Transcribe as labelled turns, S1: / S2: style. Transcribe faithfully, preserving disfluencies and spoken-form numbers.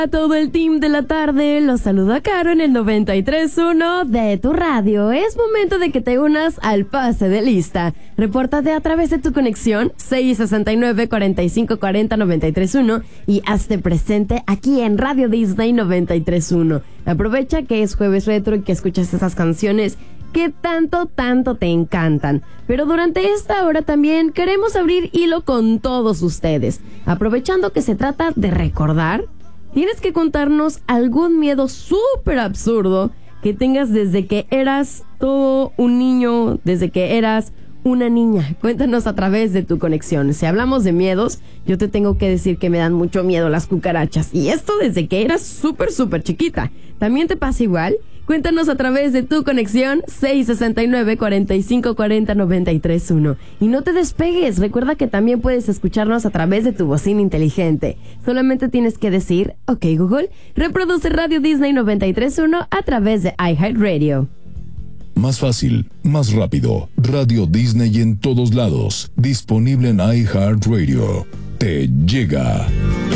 S1: A todo el team de la tarde, los saluda Caro en el noventa y tres punto uno de tu radio. Es momento de que te unas al pase de lista. Repórtate a través de tu conexión seis sesenta y nueve, cuarenta y cinco cuarenta, noventa y tres punto uno y hazte presente aquí en Radio Disney noventa y tres punto uno. Aprovecha que es jueves retro y que escuchas esas canciones que tanto, tanto te encantan. Pero durante esta hora también queremos abrir hilo con todos ustedes. Aprovechando que se trata de recordar, tienes que contarnos algún miedo súper absurdo que tengas desde que eras todo un niño, desde que eras una niña. Cuéntanos a través de tu conexión. Si hablamos de miedos, yo te tengo que decir que me dan mucho miedo las cucarachas. Y esto desde que eras súper, súper chiquita. ¿También te pasa igual? Cuéntanos a través de tu conexión seis sesenta y nueve, cuarenta y cinco cuarenta, noventa y tres punto uno. Y no te despegues, recuerda que también puedes escucharnos a través de tu bocina inteligente. Solamente tienes que decir, ok Google, reproduce Radio Disney noventa y tres punto uno a través de iHeartRadio.
S2: Más fácil, más rápido, Radio Disney en todos lados, disponible en iHeartRadio. Te llega.